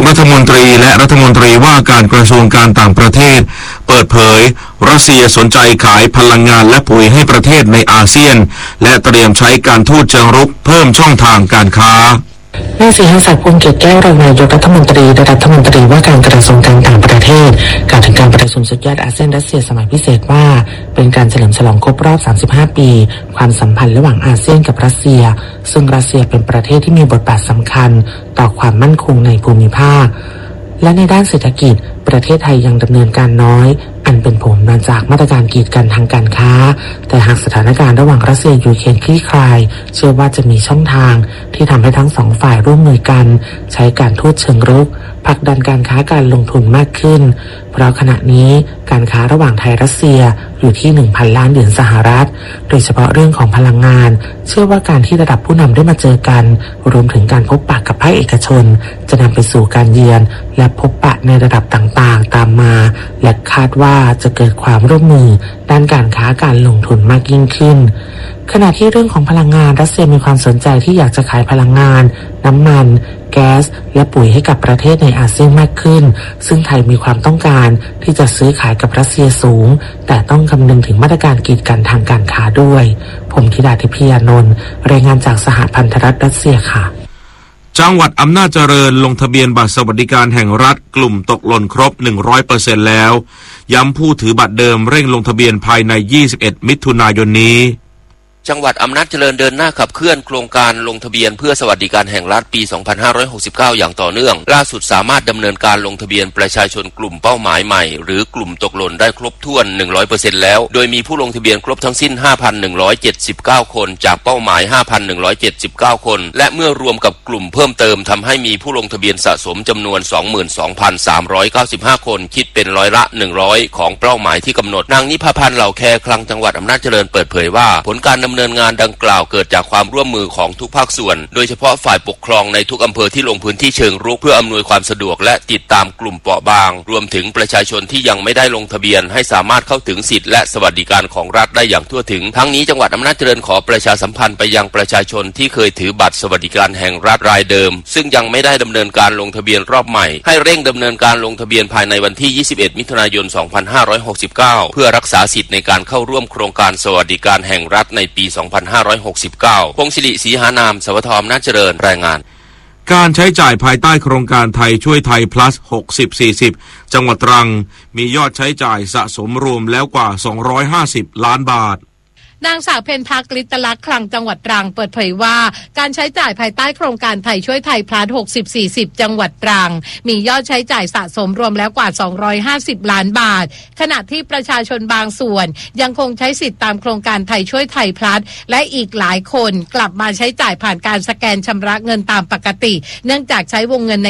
กรัฐมนตรีและรัฐมนตรีว่าการกระทรวงการต่างประเทศเปิดเผยรัสเซียสนใจขายพลังงานและปุ๋ยให้ประเทศในอาเซียนและเตรียมใช้การทูตเชิงรุกเพิ่มช่องทางการค้านายศรีหศักดิ์ พงษ์เกตแก้วรองนายกรัฐมนตรีและรัฐมนตรีว่าการกระทรวงการต่างประเทศกล่าวถึงการประชุมสุดยอดอาเซียนรัสเซียสมัยพิเศษว่าเป็นการเฉลิมฉลองครบรอบ35ปีความสัมพันธ์ระหว่างอาเซียนกับรัสเซียซึ่งรัสเซียเป็นประเทศที่มีบทบาทสำคัญต่อความมั่นคงในภูมิภาคและในด้านเศรษฐกิจประเทศไทยยังดำเนินการน้อยอันเป็นผลมาจากมาตรการกีดกันทางการค้าแต่หากสถานการณ์ระหว่างรัสเซียยูเครนคลี่คลายเชื่อว่าจะมีช่องทางที่ทำให้ทั้งสองฝ่ายร่วมมือกันใช้การทูตเชิงรุกผลักดันการค้าการลงทุนมากขึ้นเพราะขณะนี้การค้าระหว่างไทยรัสเซียอยู่ที่ 1,000 ล้านเหรียญสหรัฐโดยเฉพาะเรื่องของพลังงานเชื่อว่าการที่ระดับผู้นำได้มาเจอกันรวมถึงการพบปะกับภาคเอกชนจะนำไปสู่การเยือนและพบปะในระดับต่างๆตามมาและคาดว่าจะเกิดความร่วมมือด้านการค้าการลงทุนมากยิ่งขึ้นขณะที่เรื่องของพลังงานรัสเซียมีความสนใจที่อยากจะขายพลังงานน้ำมันแก๊สและปุ๋ยให้กับประเทศในอาเซียนมากขึ้นซึ่งไทยมีความต้องการที่จะซื้อขายกับรัสเซียสูงแต่ต้องคำนึงถึงมาตรการกีดกันทางการค้าด้วยผมธิดาทิพยานนท์รายงานจากสหพันธรัฐรัสเซียค่ะจังหวัดอำนาจเจริญลงทะเบียนบัตรสวัสดิการแห่งรัฐกลุ่มตกหล่นครบ 100% แล้วย้ำผู้ถือบัตรเดิมเร่งลงทะเบียนภายใน21มิถุนายนนี้จังหวัดอำนาจเจริญเดินหน้าขับเคลื่อนโครงการลงทะเบียนเพื่อสวัสดิการแห่งรัฐปี 2569 อย่างต่อเนื่องล่าสุดสามารถดำเนินการลงทะเบียนประชาชนกลุ่มเป้าหมายใหม่หรือกลุ่มตกหล่นได้ครบถ้วน 100% แล้วโดยมีผู้ลงทะเบียนครบทั้งสิ้น 5,179 คนจากเป้าหมาย 5,179 คนและเมื่อรวมกับกลุ่มเพิ่มเติมทำให้มีผู้ลงทะเบียนสะสมจำนวน 22,395 คนคิดเป็นร้อยละ 100 ของเป้าหมายที่กำหนดนางนิพาพันธ์เหล่าแคคลังจังหวัดอำนาจเจริญเปิดเผยว่าผลการดำเนินงานดังกล่าวเกิดจากความร่วมมือของทุกภาคส่วนโดยเฉพาะฝ่ายปกครองในทุกอำเภอที่ลงพื้นที่เชิงรุกเพื่ออำนวยความสะดวกและติดตามกลุ่มเปราะบางรวมถึงประชาชนที่ยังไม่ได้ลงทะเบียนให้สามารถเข้าถึงสิทธิและสวัสดิการของรัฐได้อย่างทั่วถึงทั้งนี้จังหวัดอำนาจเจริญขอประชาสัมพันธ์ไปยังประชาชนที่เคยถือบัตรสวัสดิการแห่งรัฐรายเดิมซึ่งยังไม่ได้ดำเนินการลงทะเบียนรอบใหม่ให้เร่งดำเนินการลงทะเบียนภายในวันที่21มิถุนายน 2569 เพื่อรักษาสิทธิในการเข้าร่วมโครงการสวัสดิการแห่งรัฐในปี 2569 พงศิริศรีหานามสวทอำนาจเจริญรายงานการใช้จ่ายภายใต้โครงการไทยช่วยไทย plus 60-40 จังหวัดตรังมียอดใช้จ่ายสะสมรวมแล้วกว่า250ล้านบาทนางสาวเพ็ญพักฤทธิ์ลักษณ์คลังจังหวัดตรังเปิดเผยว่าการใช้จ่ายภายใต้โครงการไทยช่วยไทยพลัส60-40จังหวัดตรังมียอดใช้จ่ายสะสมรวมแล้วกว่า250ล้านบาทขณะที่ประชาชนบางส่วนยังคงใช้สิทธิตามโครงการไทยช่วยไทยพลัสและอีกหลายคนกลับมาใช้จ่ายผ่านการสแกนชำระเงินตามปกติเนื่องจากใช้วงเงินใน